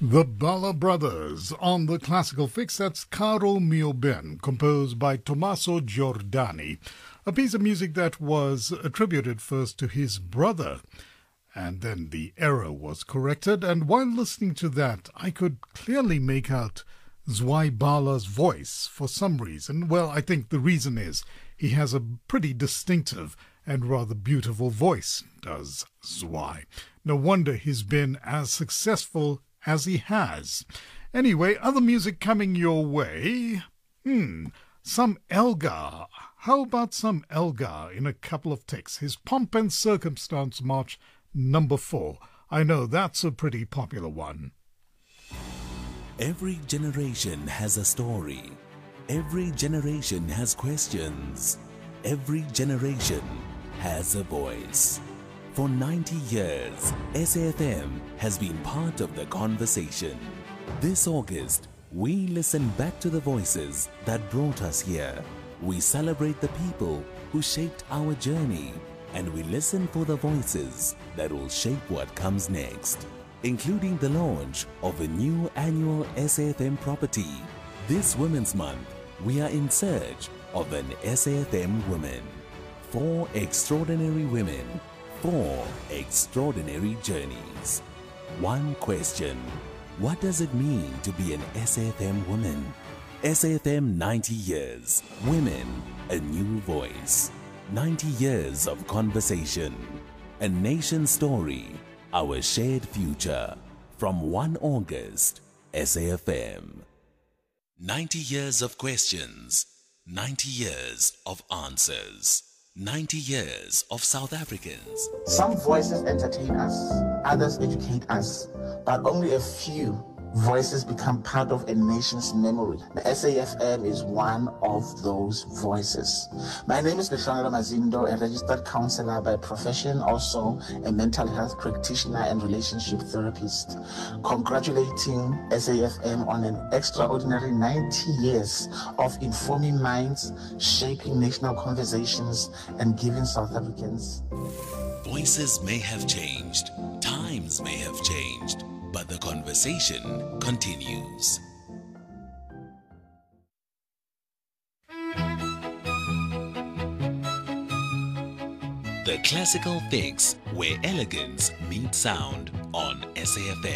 The Balla Brothers on the classical fix. That's Caro Mio Ben, composed by Tommaso Giordani, a piece of music that was attributed first to his brother, and then the error was corrected. And while listening to that, I could clearly make out Zwei Balla's voice for some reason. Well, I think the reason is he has a pretty distinctive and rather beautiful voice, does Zwei. No wonder he's been as successful as he has. Anyway, other music coming your way. Some Elgar. How about some Elgar in a couple of takes? His Pomp and Circumstance March number 4. I know that's a pretty popular one. Every generation has a story. Every generation has questions. Every generation has a voice. For 90 years, SAFM has been part of the conversation. This August, we listen back to the voices that brought us here. We celebrate the people who shaped our journey, and we listen for the voices that will shape what comes next, including the launch of a new annual SAFM property. This Women's Month, we are in search of an SAFM woman. 4 extraordinary women, 4 extraordinary journeys. One question: what does it mean to be an SAFM woman? SAFM 90 years. Women, a new voice. 90 years of conversation. A nation story. Our shared future. From 1 August, SAFM. 90 years of questions. 90 years of answers. 90 years of South Africans. Some voices entertain us, others educate us, but only a few voices become part of a nation's memory. The SAFM is one of those voices. My name is Leshana Mazindo, a registered counselor by profession, also a mental health practitioner and relationship therapist. Congratulating SAFM on an extraordinary 90 years of informing minds, shaping national conversations, and giving South Africans. Voices may have changed, times may have changed, but the conversation continues. The Classical Fix, where elegance meets sound on SAFM.